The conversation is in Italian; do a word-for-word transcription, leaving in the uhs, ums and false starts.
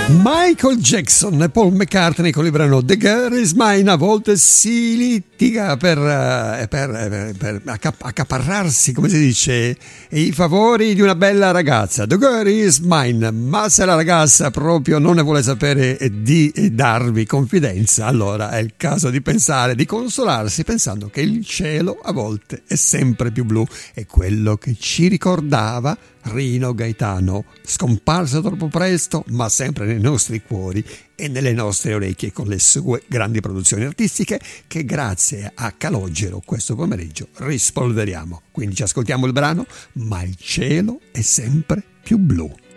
Michael Jackson e Paul McCartney con il brano The Girl Is Mine. A volte si litiga per, uh, per, per, per accaparrarsi, come si dice, i favori di una bella ragazza. The Girl Is Mine. Ma se la ragazza proprio non ne vuole sapere di darvi confidenza, allora è il caso di pensare, di consolarsi pensando che il cielo a volte è sempre più blu. È quello che ci ricordava Rino Gaetano, scomparso troppo presto, ma sempre nei nostri cuori e nelle nostre orecchie con le sue grandi produzioni artistiche che grazie a Calogero questo pomeriggio rispolveriamo. Quindi ci ascoltiamo il brano Ma il cielo è sempre più blu.